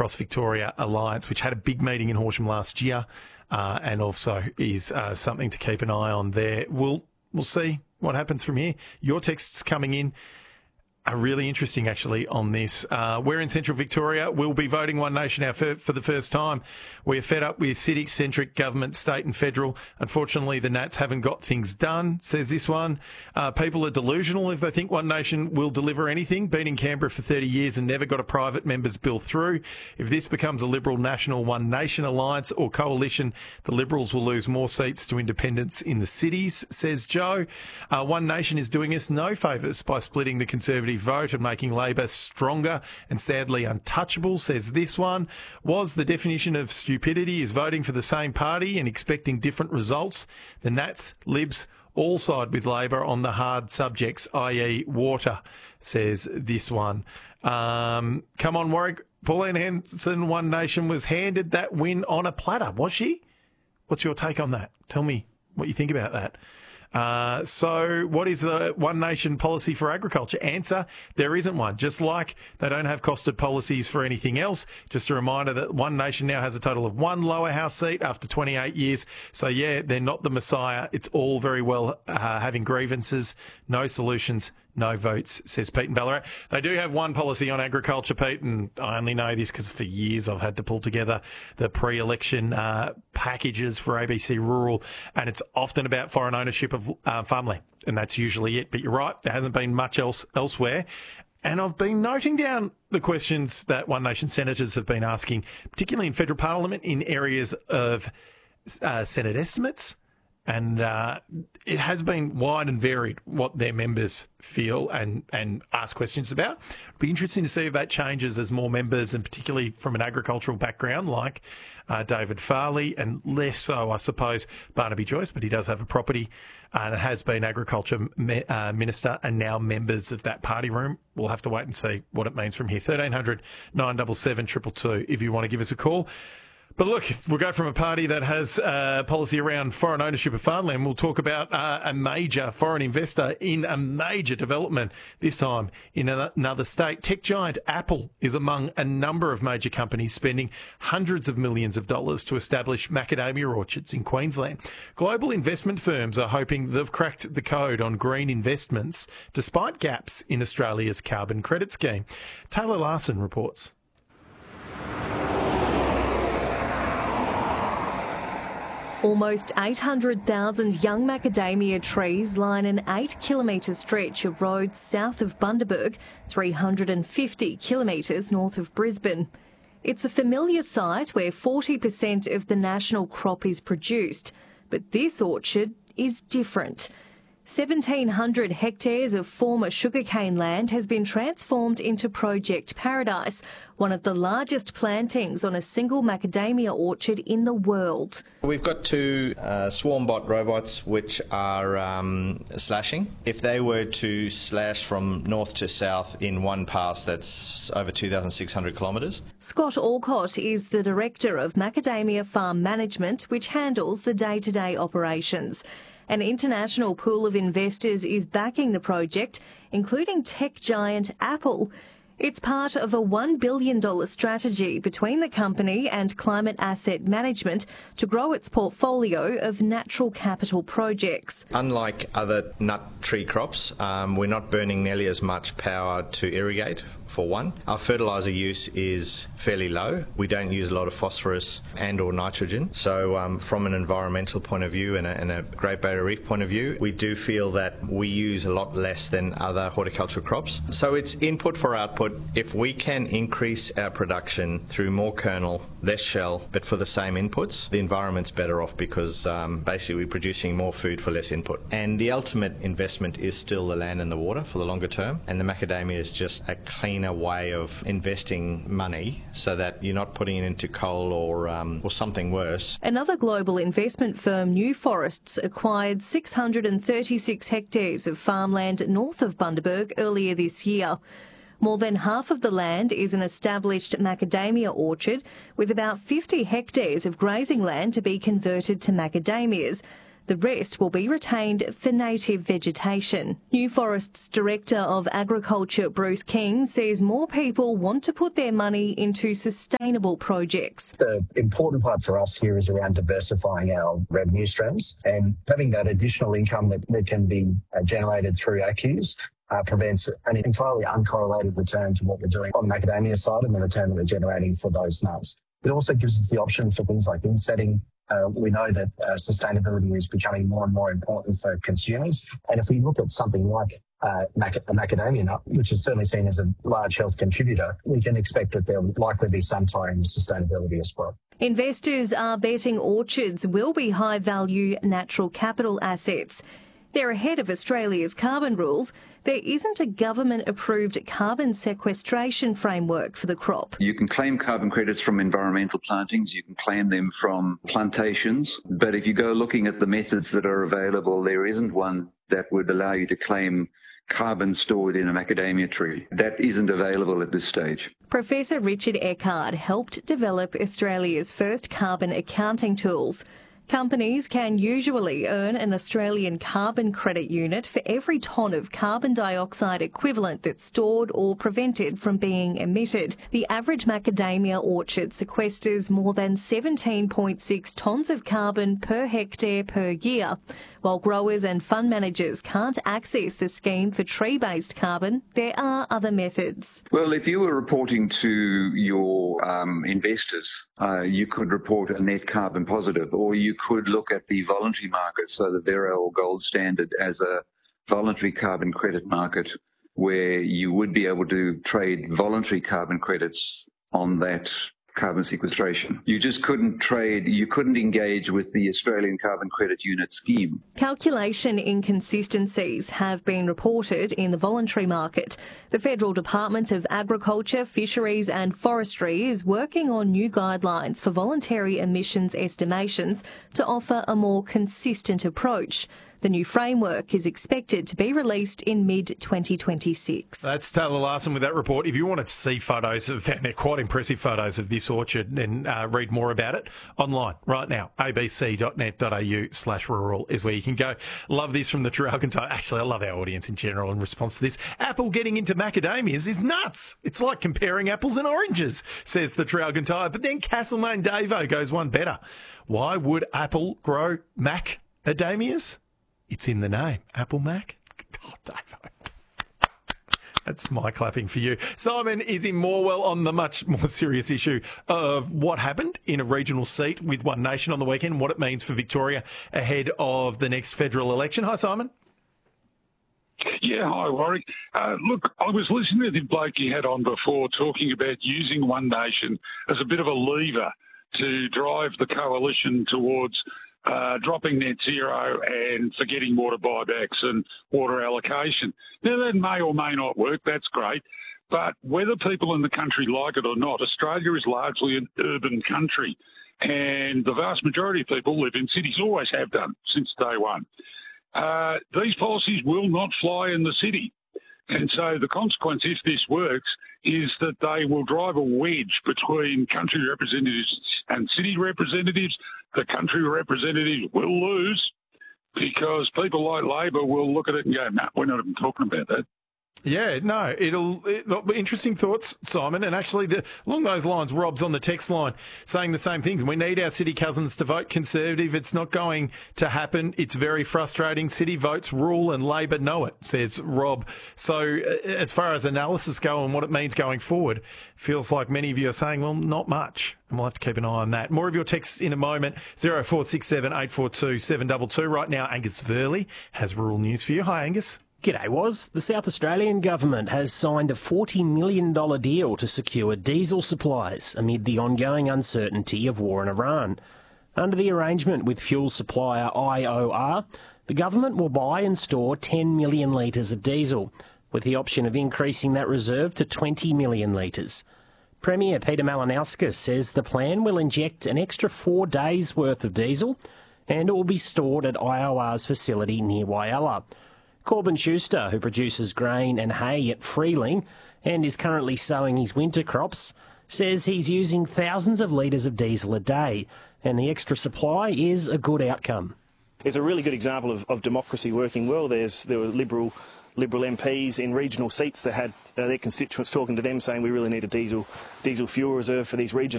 Across Victoria Alliance, which had a big meeting in Horsham last year, and also is something to keep an eye on there. We'll see what happens from here. Your texts coming in are really interesting, actually, on this. We're in Central Victoria. We'll be voting One Nation now for the first time. We're fed up with city-centric government, state and federal. Unfortunately, the Nats haven't got things done, says this one. People are delusional if they think One Nation will deliver anything. Been in Canberra for 30 years and never got a private member's bill through. If this becomes a Liberal National One Nation alliance or coalition, the Liberals will lose more seats to independents in the cities, says Joe. One Nation is doing us no favours by splitting the Conservative vote and making Labor stronger and sadly untouchable, says this one. Was the definition of stupidity is voting for the same party and expecting different results? The Nats, Libs, all side with Labor on the hard subjects, i.e. water, says this one. Come on, Warwick. Pauline Hanson, One Nation, was handed that win on a platter, was she? What's your take on that? Tell me what you think about that. So what is the One Nation policy for agriculture? Answer, there isn't one. Just like they don't have costed policies for anything else. Just a reminder that One Nation now has a total of one lower house seat after 28 years. So, yeah, they're not the Messiah. It's all very well having grievances, no solutions, no votes, says Pete in Ballarat. They do have one policy on agriculture, Pete, and I only know this because for years I've had to pull together the pre-election packages for ABC Rural, and it's often about foreign ownership of farmland, and that's usually it. But you're right, there hasn't been much else elsewhere. And I've been noting down the questions that One Nation senators have been asking, particularly in federal parliament, in areas of Senate estimates. And it has been wide and varied what their members feel and ask questions about. It'll be interesting to see if that changes as more members, and particularly from an agricultural background like David Farley, and less so, I suppose, Barnaby Joyce, but he does have a property and has been Agriculture Minister and now members of that party room. We'll have to wait and see what it means from here. 1300 977 222 if you want to give us a call. But look, we'll go from a party that has policy around foreign ownership of farmland. We'll talk about a major foreign investor in a major development, this time in another state. Tech giant Apple is among a number of major companies spending hundreds of millions of dollars to establish macadamia orchards in Queensland. Global investment firms are hoping they've cracked the code on green investments, despite gaps in Australia's carbon credit scheme. Taylor Larson reports. Almost 800,000 young macadamia trees line an 8-kilometre stretch of road south of Bundaberg, 350 kilometres north of Brisbane. It's a familiar site where 40% of the national crop is produced, but this orchard is different. 1,700 hectares of former sugarcane land has been transformed into Project Paradise, one of the largest plantings on a single macadamia orchard in the world. We've got two SwarmBot robots which are slashing. If they were to slash from north to south in one pass, that's over 2,600 kilometres. Scott Alcott is the Director of Macadamia Farm Management, which handles the day-to-day operations. An international pool of investors is backing the project, including tech giant Apple. It's part of a $1 billion strategy between the company and Climate Asset Management to grow its portfolio of natural capital projects. Unlike other nut tree crops, we're not burning nearly as much power to irrigate, for one. Our fertiliser use is fairly low. We don't use a lot of phosphorus and or nitrogen. So from an environmental point of view and a Great Barrier Reef point of view, we do feel that we use a lot less than other horticultural crops. So it's input for output. If we can increase our production through more kernel, less shell, but for the same inputs, the environment's better off because basically we're producing more food for less input. And the ultimate investment is still the land and the water for the longer term. And the macadamia is just a cleaner way of investing money so that you're not putting it into coal or something worse. Another global investment firm, New Forests, acquired 636 hectares of farmland north of Bundaberg earlier this year. More than half of the land is an established macadamia orchard, with about 50 hectares of grazing land to be converted to macadamias. The rest will be retained for native vegetation. New Forests Director of Agriculture Bruce King says more people want to put their money into sustainable projects. The important part for us here is around diversifying our revenue streams, and having that additional income that can be generated through ACCUs prevents an entirely uncorrelated return to what we're doing on the macadamia side and the return that we're generating for those nuts. It also gives us the option for things like insetting. We know that sustainability is becoming more and more important for consumers. And if we look at something like a macadamia nut, which is certainly seen as a large health contributor, we can expect that there will likely be some tie in sustainability as well. Investors are betting orchards will be high-value natural capital assets. They're ahead of Australia's carbon rules. There isn't a government-approved carbon sequestration framework for the crop. You can claim carbon credits from environmental plantings, you can claim them from plantations, but if you go looking at the methods that are available, there isn't one that would allow you to claim carbon stored in a macadamia tree. That isn't available at this stage. Professor Richard Eckard helped develop Australia's first carbon accounting tools. Companies can usually earn an Australian carbon credit unit for every tonne of carbon dioxide equivalent that's stored or prevented from being emitted. The average macadamia orchard sequesters more than 17.6 tonnes of carbon per hectare per year. While growers and fund managers can't access the scheme for tree-based carbon, there are other methods. Well, if you were reporting to your investors, you could report a net carbon positive, or you could look at the voluntary market, so that they're our gold standard as a voluntary carbon credit market, where you would be able to trade voluntary carbon credits on that carbon sequestration. You just couldn't trade, you couldn't engage with the Australian Carbon Credit Unit scheme. Calculation inconsistencies have been reported in the voluntary market. The Federal Department of Agriculture, Fisheries and Forestry is working on new guidelines for voluntary emissions estimations to offer a more consistent approach. The new framework is expected to be released in mid-2026. That's Taylor Larson with that report. If you want to see photos and they're quite impressive photos of this orchard, then read more about it online right now. abc.net.au/rural is where you can go. Love this from the Traralgon Times. Actually, I love our audience in general in response to this. Apple getting into macadamias is nuts. It's like comparing apples and oranges, says the Traralgon Times. But then Castlemaine Davo goes one better. Why would Apple grow macadamias? It's in the name. Apple Mac. Oh, Davo. That's my clapping for you. Simon is in Morwell on the much more serious issue of what happened in a regional seat with One Nation on the weekend, and what it means for Victoria ahead of the next federal election. Hi, Simon. Yeah, hi, Warwick. Look, I was listening to the bloke you had on before talking about using One Nation as a bit of a lever to drive the coalition towards dropping net zero and forgetting water buybacks and water allocation. Now, that may or may not work. That's great. But whether people in the country like it or not, Australia is largely an urban country. And the vast majority of people live in cities, always have done since day one. These policies will not fly in the city. And so the consequence, if this works, is that they will drive a wedge between country representatives and city representatives. The country representatives will lose because people like Labor will look at it and go, no, we're not even talking about that. Yeah, no, it'll be interesting thoughts, Simon. And actually, along those lines, Rob's on the text line saying the same thing. We need our city cousins to vote Conservative. It's not going to happen. It's very frustrating. City votes rule and Labor know it, says Rob. So as far as analysis go and what it means going forward, feels like many of you are saying, well, not much. And we'll have to keep an eye on that. More of your texts in a moment. 0467 842 722. Right now, Angus Verley has rural news for you. Hi, Angus. G'day, Woz. The South Australian government has signed a $40 million deal to secure diesel supplies amid the ongoing uncertainty of war in Iran. Under the arrangement with fuel supplier IOR, the government will buy and store 10 million litres of diesel, with the option of increasing that reserve to 20 million litres. Premier Peter Malinauskas says the plan will inject an extra 4 days' worth of diesel, and it will be stored at IOR's facility near Whyalla. Corbin Schuster, who produces grain and hay at Freeling and is currently sowing his winter crops, says he's using thousands of litres of diesel a day, and the extra supply is a good outcome. It's a really good example of democracy working well. There were Liberal MPs in regional seats that had their constituents talking to them saying we really need a diesel fuel reserve for these regional